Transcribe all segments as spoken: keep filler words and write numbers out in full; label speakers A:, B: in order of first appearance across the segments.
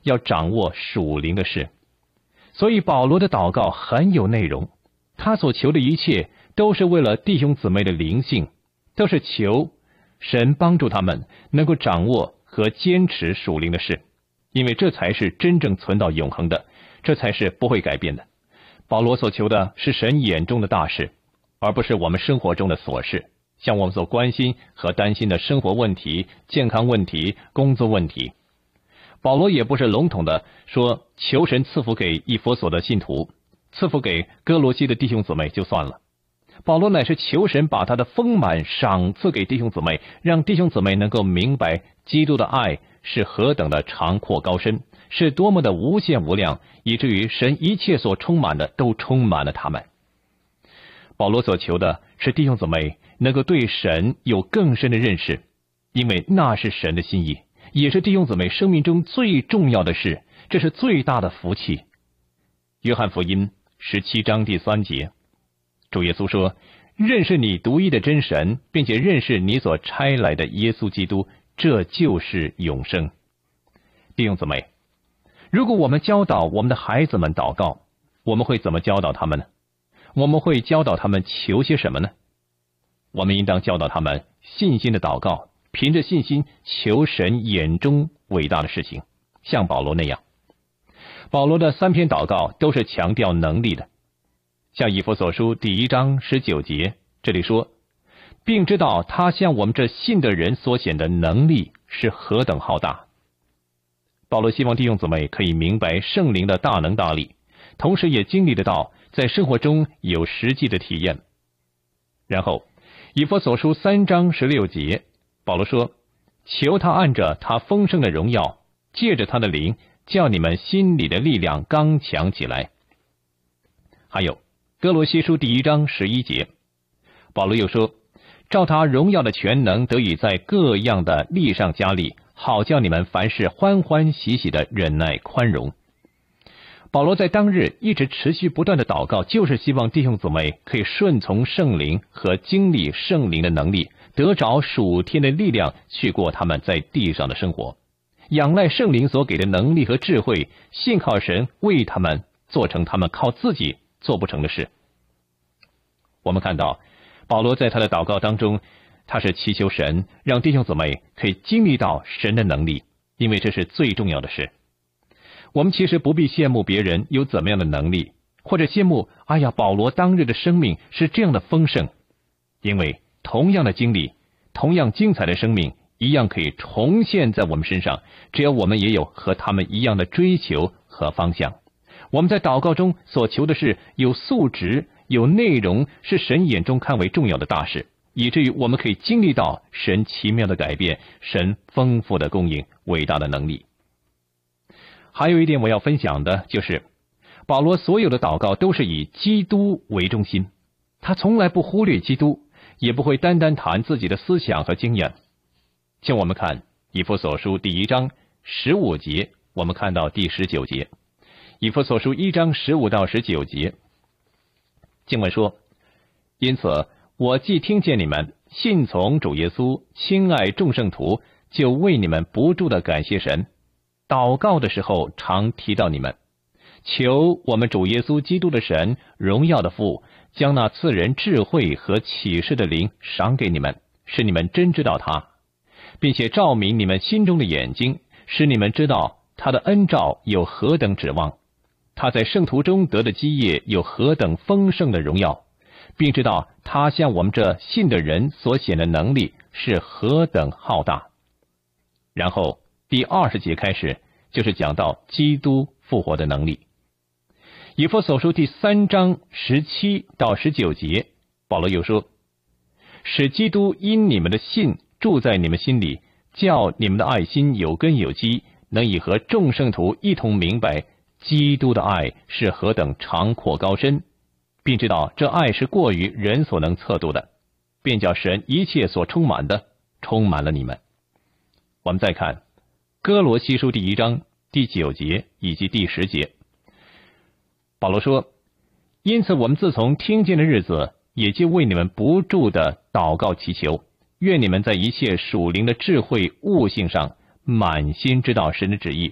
A: 要掌握属灵的事。所以保罗的祷告很有内容，他所求的一切都是为了弟兄姊妹的灵性，都是求神帮助他们能够掌握和坚持属灵的事，因为这才是真正存到永恒的，这才是不会改变的。保罗所求的是神眼中的大事，而不是我们生活中的琐事，像我们所关心和担心的生活问题、健康问题、工作问题。保罗也不是笼统的说求神赐福给以弗所的信徒，赐福给哥罗西的弟兄姊妹就算了。保罗乃是求神把他的丰满赏赐给弟兄姊妹，让弟兄姊妹能够明白基督的爱是何等的长阔高深，是多么的无限无量，以至于神一切所充满的都充满了他们。保罗所求的是弟兄姊妹能够对神有更深的认识，因为那是神的心意，也是弟兄姊妹生命中最重要的事，这是最大的福气。约翰福音十七章第三节，主耶稣说，认识你独一的真神，并且认识你所差来的耶稣基督，这就是永生。弟兄姊妹，如果我们教导我们的孩子们祷告，我们会怎么教导他们呢？我们会教导他们求些什么呢？我们应当教导他们信心的祷告，凭着信心求神眼中伟大的事情，像保罗那样。保罗的三篇祷告都是强调能力的，像以弗所书第一章十九节，这里说，并知道他向我们这信的人所显的能力是何等浩大。保罗希望弟兄姊妹可以明白圣灵的大能大力，同时也经历得到在生活中有实际的体验。然后以弗所书三章十六节，保罗说，求他按着他丰盛的荣耀，借着他的灵，叫你们心里的力量刚强起来。还有哥罗西书第一章十一节，保罗又说，照他荣耀的全能得以在各样的力上加力，好叫你们凡事欢欢喜喜的忍耐宽容。保罗在当日一直持续不断的祷告，就是希望弟兄姊妹可以顺从圣灵和经历圣灵的能力，得着属天的力量去过他们在地上的生活，仰赖圣灵所给的能力和智慧，信靠神为他们做成他们靠自己做不成的事。我们看到保罗在他的祷告当中，他是祈求神让弟兄姊妹可以经历到神的能力，因为这是最重要的事。我们其实不必羡慕别人有怎么样的能力，或者羡慕哎呀保罗当日的生命是这样的丰盛，因为同样的经历，同样精彩的生命一样可以重现在我们身上，只要我们也有和他们一样的追求和方向。我们在祷告中所求的是有素质有内容，是神眼中看为重要的大事，以至于我们可以经历到神奇妙的改变，神丰富的供应，伟大的能力。还有一点我要分享的就是，保罗所有的祷告都是以基督为中心，他从来不忽略基督，也不会单单谈自己的思想和经验。请我们看以弗所书第一章十五节，我们看到第十九节。以弗所书一章十五到十九节，经文说，因此我既听见你们信从主耶稣，亲爱众圣徒，就为你们不住的感谢神，祷告的时候常提到你们，求我们主耶稣基督的神，荣耀的父，将那赐人智慧和启示的灵赏给你们，使你们真知道他，并且照明你们心中的眼睛，使你们知道他的恩召有何等指望，他在圣徒中得的基业有何等丰盛的荣耀，并知道他向我们这信的人所显的能力是何等浩大。然后第二十节开始就是讲到基督复活的能力。以弗所书第三章十七到十九节，保罗又说，使基督因你们的信住在你们心里，叫你们的爱心有根有基，能以和众圣徒一同明白基督的爱是何等长阔高深，并知道这爱是过于人所能测度的，便叫神一切所充满的充满了你们。我们再看哥罗西书第一章第九节以及第十节，保罗说，因此我们自从听见的日子，也就为你们不住的祷告祈求，愿你们在一切属灵的智慧悟性上满心知道神的旨意，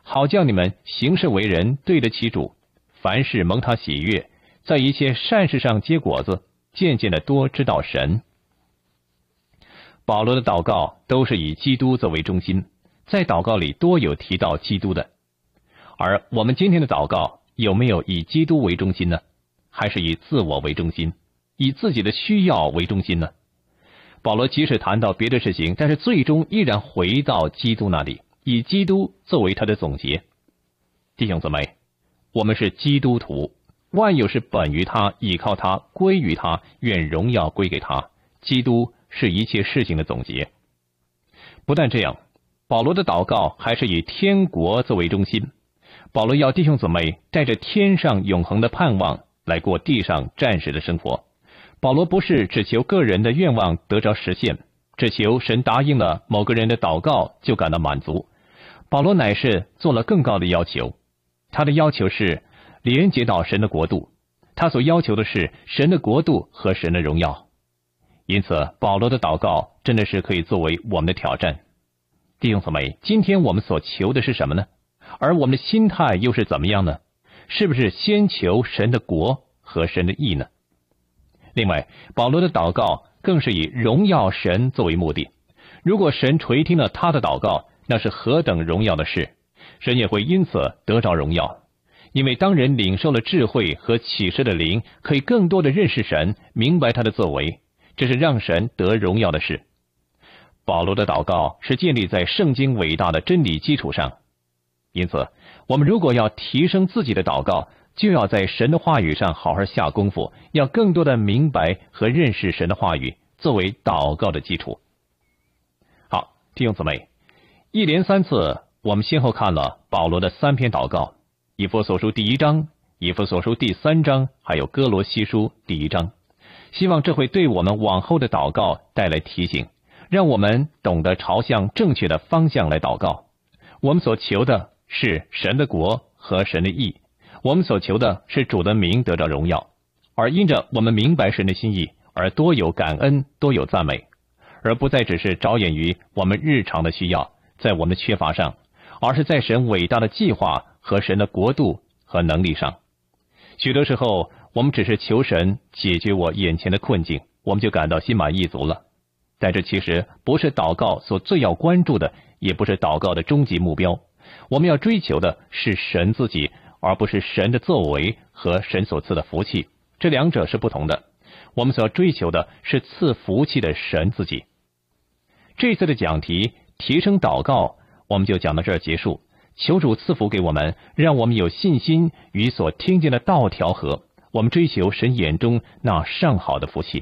A: 好叫你们行事为人对得起主，凡事蒙他喜悦，在一切善事上结果子，渐渐的多知道神。保罗的祷告都是以基督作为中心，在祷告里多有提到基督的。而我们今天的祷告有没有以基督为中心呢？还是以自我为中心，以自己的需要为中心呢？保罗即使谈到别的事情，但是最终依然回到基督那里，以基督作为他的总结。弟兄姊妹，我们是基督徒，万有是本于他，倚靠他，归于他，愿荣耀归给他。基督是一切事情的总结。不但这样，保罗的祷告还是以天国作为中心。保罗要弟兄姊妹带着天上永恒的盼望来过地上暂时的生活。保罗不是只求个人的愿望得着实现，只求神答应了某个人的祷告就感到满足。保罗乃是做了更高的要求，他的要求是连接到神的国度，他所要求的是神的国度和神的荣耀。因此保罗的祷告真的是可以作为我们的挑战。弟兄姊妹，今天我们所求的是什么呢？而我们的心态又是怎么样呢？是不是先求神的国和神的义呢？另外，保罗的祷告更是以荣耀神作为目的。如果神垂听了他的祷告，那是何等荣耀的事，神也会因此得着荣耀。因为当人领受了智慧和启示的灵，可以更多的认识神，明白他的作为，这是让神得荣耀的事。保罗的祷告是建立在圣经伟大的真理基础上，因此我们如果要提升自己的祷告，就要在神的话语上好好下功夫，要更多的明白和认识神的话语，作为祷告的基础。好，弟兄姊妹，一连三次我们先后看了保罗的三篇祷告，以弗所书第一章、以弗所书第三章，还有哥罗西书第一章。希望这会对我们往后的祷告带来提醒，让我们懂得朝向正确的方向来祷告。我们所求的是神的国和神的义，我们所求的是主的名得着荣耀，而因着我们明白神的心意，而多有感恩，多有赞美，而不再只是着眼于我们日常的需要，在我们的缺乏上，而是在神伟大的计划和神的国度和能力上。许多时候我们只是求神解决我眼前的困境，我们就感到心满意足了。但这其实不是祷告所最要关注的，也不是祷告的终极目标。我们要追求的是神自己，而不是神的作为和神所赐的福气，这两者是不同的。我们所要追求的是赐福气的神自己。这次的讲题提升祷告，我们就讲到这儿结束。求主赐福给我们，让我们有信心与所听见的道调和，我们追求神眼中那上好的福气。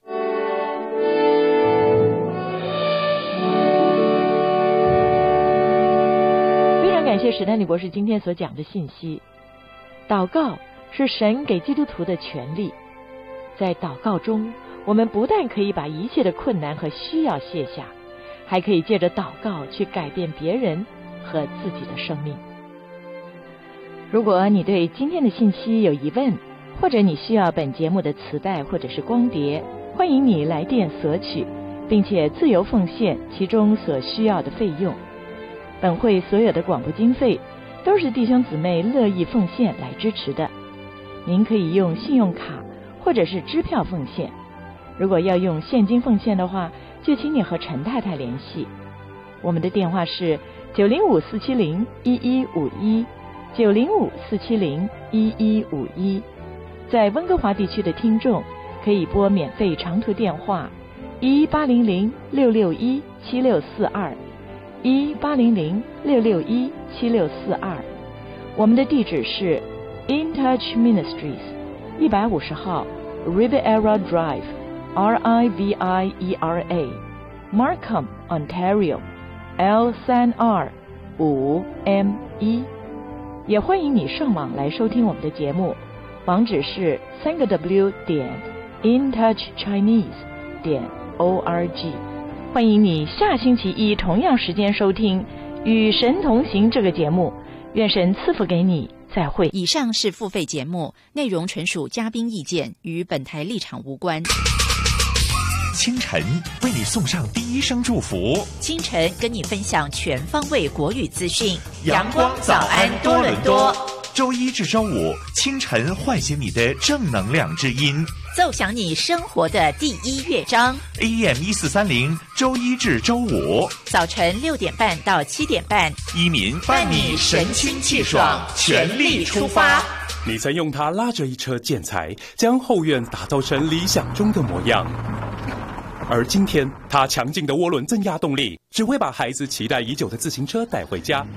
B: 非常感谢史丹利博士今天所讲的信息。祷告是神给基督徒的权利，在祷告中，我们不但可以把一切的困难和需要卸下，还可以借着祷告去改变别人和自己的生命。如果你对今天的信息有疑问，或者你需要本节目的磁带或者是光碟，欢迎你来电索取，并且自由奉献其中所需要的费用。本会所有的广播经费都是弟兄姊妹乐意奉献来支持的。您可以用信用卡或者是支票奉献，如果要用现金奉献的话，就请你和陈太太联系。我们的电话是九零五四七零一一五一，九零五四七零一一五一。在温哥华地区的听众可以拨免费长途电话一八零零六六一七六四二，一八零零六六一七六四二。我们的地址是 In Touch Ministries 一百五十号 Riviera Drive R I V I E R A Markham Ontario L 三 R 五 M 一。也欢迎你上网来收听我们的节目，网址是三个 W 点 intouchchinese 点 org。欢迎你下星期一同样时间收听《与神同行》这个节目，愿神赐福给你，再会。
C: 以上是付费节目，内容纯属嘉宾意见，与本台立场无关。 清晨为你送上第一声祝福，
D: 清晨跟你分享全方位国语资讯。
C: 阳光早安多伦多，周一至周五清晨唤醒你的正能量之音，
D: 奏响你生活的第一乐章。
C: A M 一四三零，周一至周五
D: 早晨六点半到七点半，
C: 一民伴你神清气爽，全力出发。
E: 你曾用它拉着一车建材，将后院打造成理想中的模样。而今天，它强劲的涡轮增压动力，只会把孩子期待已久的自行车带回家。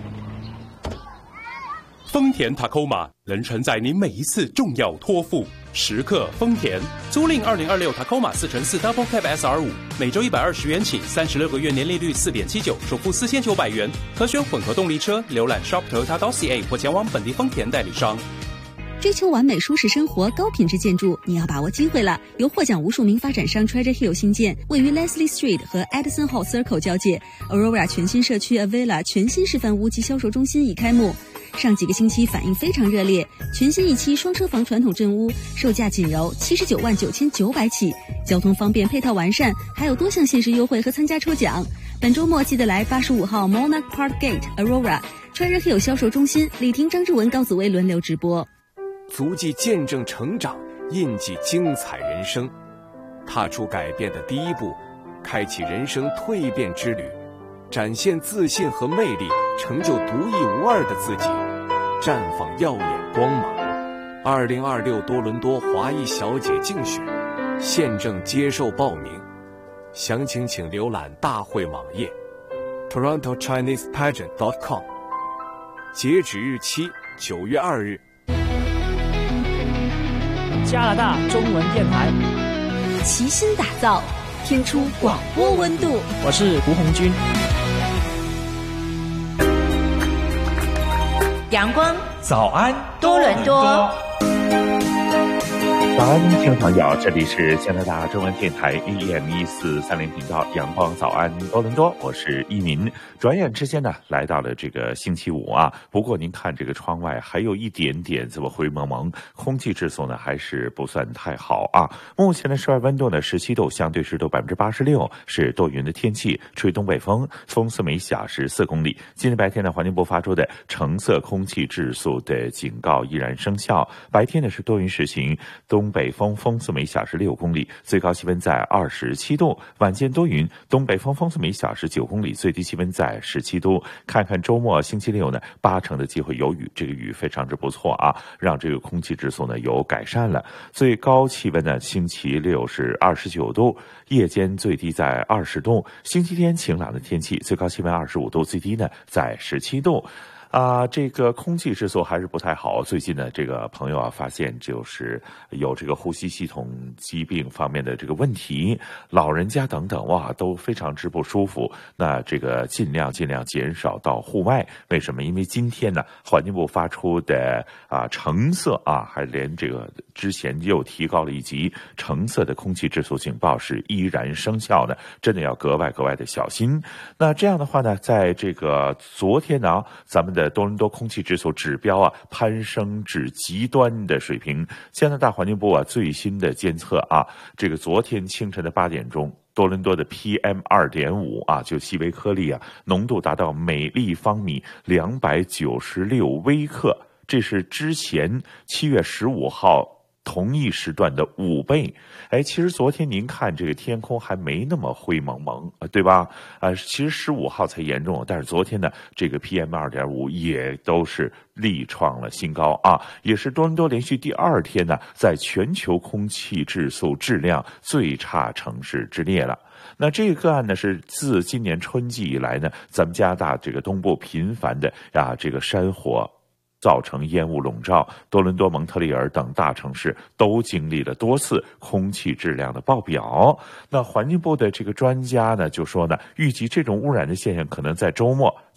E: 丰田 Tacoma 能承载你每一次重要托付。时刻丰田，租赁二零二六 Tacoma 四乘四 Double Cab S R 五，每周一百二十元起，三十六个月年利率四点七九，首付四千九百元，可选混合动力车。浏览 shop toyota dot c a 或前往本地丰田代理商。
F: 追求完美舒适生活、高品质建筑，你要把握机会了！由获奖无数名发展商 Treasure Hill 新建，位于 Leslie Street 和 Edison Hall Circle 交界 ，Aurora 全新社区 Avila 全新示范屋及销售中心已开幕。上几个星期反应非常热烈，全新一期双车房传统镇屋，售价仅由七十九万九千九百起，交通方便，配套完善，还有多项限时优惠和参加抽奖。本周末记得来八十五号 Monarch Park Gate Aurora Treasure Hill 销售中心，李婷、张志文、高子薇轮流直播。
G: 足迹见证成长，印记精彩人生，踏出改变的第一步，开启人生蜕变之旅，展现自信和魅力，成就独一无二的自己，绽放耀眼光芒。二零二六多伦多华裔小姐竞选现正接受报名，详情请浏览大会网页 toronto chinese pageant dot com， 截止日期九月二日。
H: 加拿大中文电台
F: 齐心打造，听出广播温度。
H: 我是胡红军。
D: 阳光
C: 早安
D: 多伦多。
I: 早安，听众朋友，这里是加拿大中文电台 A M 一四三零频道，阳光早安多伦多，我是一民。转眼之间呢，来到了这个星期五啊。不过您看这个窗外还有一点点这么灰蒙蒙，空气质素呢还是不算太好啊。目前的室外温度呢十七度，相对湿度百分之八十六，是多云的天气，吹东北风，风速每小时四公里。今天白天呢，环境部发出的橙色空气质素的警告依然生效。白天呢是多云时晴，东北风，风速每小时六公里，最高气温在二十七度。晚间多云，东北风，风速每小时九公里，最低气温在十七度。看看周末星期六呢，八成的机会有雨，这个雨非常之不错啊，让这个空气质素呢有改善了。最高气温呢，星期六是二十九度，夜间最低在二十度。星期天晴朗的天气，最高气温二十五度，最低呢在十七度。啊，这个空气质素还是不太好。最近呢，这个朋友啊发现就是有这个呼吸系统疾病方面的这个问题，老人家等等哇都非常之不舒服。那这个尽量尽量减少到户外。为什么？因为今天呢，环境部发出的啊橙色啊，还连这个之前又提高了一级，橙色的空气质素警报是依然生效的，真的要格外格外的小心。那这样的话呢，在这个昨天呢，咱们的的多伦多空气质素指标啊攀升至极端的水平。加拿大环境部啊最新的监测啊，这个昨天清晨的八点钟，多伦多的 P M 二点五 啊，就细微颗粒啊，浓度达到每立方米两百九十六微克，这是之前七月十五号同一时段的五倍。哎，其实昨天您看这个天空还没那么灰蒙蒙，对吧？啊，其实十五号才严重，但是昨天呢，这个 P M 二点五 也都是力创了新高啊，也是多伦多连续第二天呢，在全球空气质素质量最差城市之列了。那这个个案呢，是自今年春季以来呢，咱们加拿大这个东部频繁的啊这个山火造成烟雾笼罩，多伦多、蒙特利尔等大城市都经历了多次空气质量的爆表。那环境部的这个专家呢就说呢，预计这种污染的现象可能在周末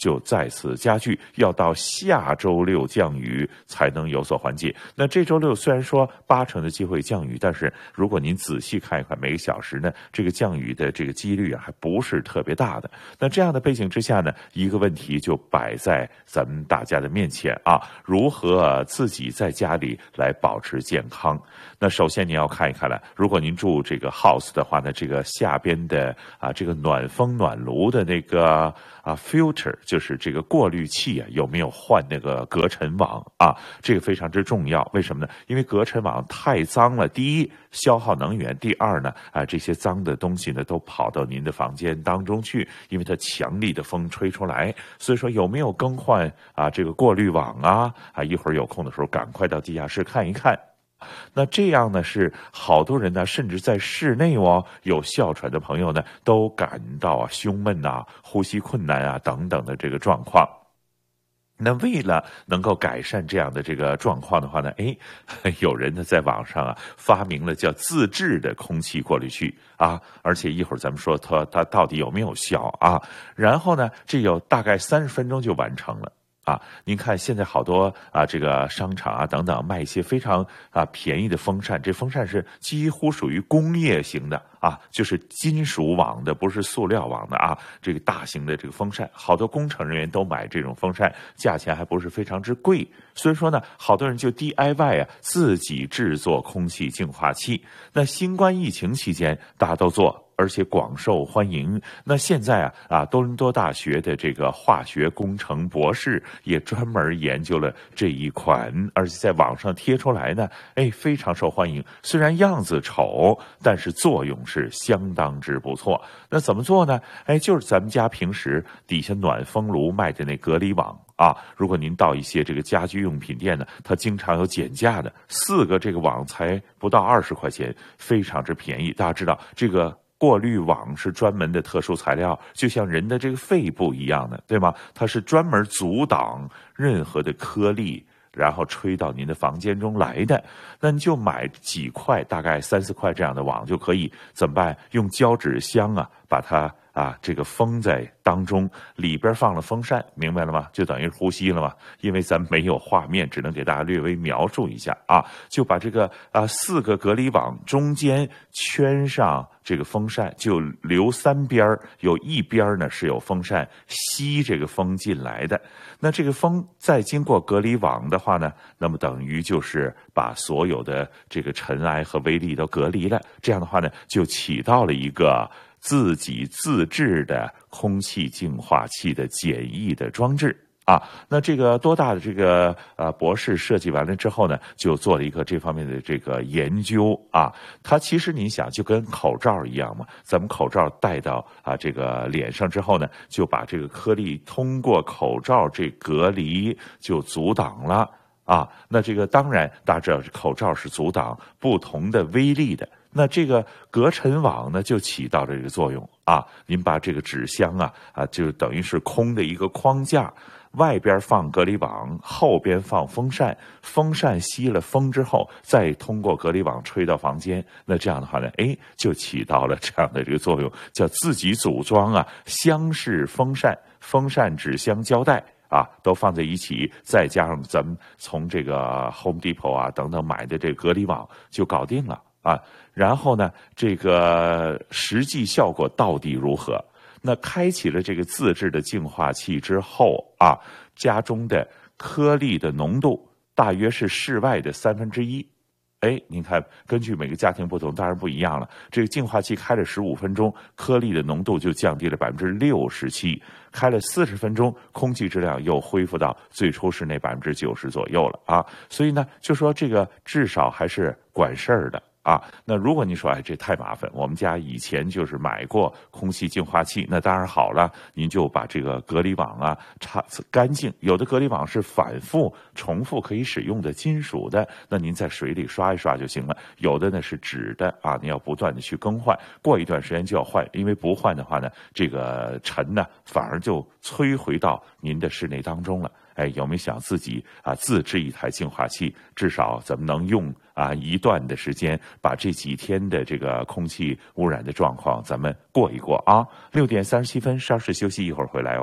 I: 就再次加剧，要到下周六降雨才能有所缓解。那这周六虽然说八成的机会降雨，但是如果您仔细看一看每个小时呢，这个降雨的这个几率啊，还不是特别大的。那这样的背景之下呢，一个问题就摆在咱们大家的面前啊，如何自己在家里来保持健康？那首先你要看一看了，如果您住这个 house 的话呢，这个下边的啊这个暖风暖炉的那个啊 filter， 就是这个过滤器啊，有没有换那个隔尘网啊？这个非常之重要。为什么呢？因为隔尘网太脏了，第一消耗能源，第二呢啊这些脏的东西呢都跑到您的房间当中去，因为它强力的风吹出来。所以说有没有更换啊这个过滤网啊？啊一会儿有空的时候赶快到地下室看一看。那这样呢，是好多人呢，甚至在室内哦，有哮喘的朋友呢，都感到啊胸闷啊、呼吸困难啊等等的这个状况。那为了能够改善这样的这个状况的话呢，哎，有人呢在网上啊发明了叫自制的空气过滤器啊，而且一会儿咱们说它它到底有没有效啊？然后呢，这有大概三十分钟就完成了。啊，您看现在好多啊，这个商场啊等等卖一些非常啊便宜的风扇，这风扇是几乎属于工业型的啊，就是金属网的，不是塑料网的啊。这个大型的这个风扇，好多工程人员都买这种风扇，价钱还不是非常之贵。所以说呢，好多人就 D I Y 啊，自己制作空气净化器。那新冠疫情期间，大家都做。而且广受欢迎。那现在啊啊，多伦多大学的这个化学工程博士也专门研究了这一款，而且在网上贴出来呢，哎，非常受欢迎。虽然样子丑，但是作用是相当之不错。那怎么做呢？哎，就是咱们家平时底下暖风炉卖的那隔离网啊，如果您到一些这个家居用品店呢，它经常有减价的，四个这个网才不到二十块钱，非常之便宜。大家知道这个。过滤网是专门的特殊材料，就像人的这个肺部一样的，对吗？它是专门阻挡任何的颗粒，然后吹到您的房间中来的。那你就买几块，大概三四块这样的网就可以。怎么办？用胶纸箱啊，把它啊这个封在当中，里边放了风扇，明白了吗？就等于呼吸了嘛。因为咱们没有画面，只能给大家略微描述一下啊。就把这个啊四个隔离网中间圈上这个风扇，就留三边，有一边呢是有风扇吸这个风进来的。那这个风再经过隔离网的话呢，那么等于就是把所有的这个尘埃和微粒都隔离了。这样的话呢，就起到了一个自己自制的空气净化器的简易的装置。啊，那这个多大的这个呃博士设计完了之后呢，就做了一个这方面的这个研究啊。它其实你想就跟口罩一样嘛，咱们口罩戴到啊这个脸上之后呢，就把这个颗粒通过口罩这隔离就阻挡了啊。那这个当然大家知道口罩是阻挡不同的微粒的。那这个隔尘网呢，就起到这个作用啊。您把这个纸箱啊啊，就等于是空的一个框架。外边放隔离网，后边放风扇，风扇吸了风之后，再通过隔离网吹到房间。那这样的话呢，哎，就起到了这样的这个作用，叫自己组装啊，箱式风扇、风扇纸箱胶带啊，都放在一起，再加上咱们从这个 Home Depot 啊等等买的这个隔离网，就搞定了啊。然后呢，这个实际效果到底如何？那开启了这个自制的净化器之后啊，家中的颗粒的浓度大约是室外的三分之一。哎，您看，根据每个家庭不同，当然不一样了。这个净化器开了十五分钟，颗粒的浓度就降低了百分之六十七；开了四十分钟，空气质量又恢复到最初室内百分之九十左右了啊。所以呢，就说这个至少还是管事儿的。啊，那如果你说哎这太麻烦，我们家以前就是买过空气净化器，那当然好了，您就把这个隔离网啊擦干净。有的隔离网是反复重复可以使用的金属的，那您在水里刷一刷就行了。有的呢是纸的啊，你要不断的去更换，过一段时间就要换，因为不换的话呢，这个尘呢反而就摧回到您的室内当中了。哎，有没有想自己啊自制一台净化器？至少咱们能用啊一段的时间，把这几天的这个空气污染的状况咱们过一过啊。六点三十七分，稍事休息，一会儿回来哦。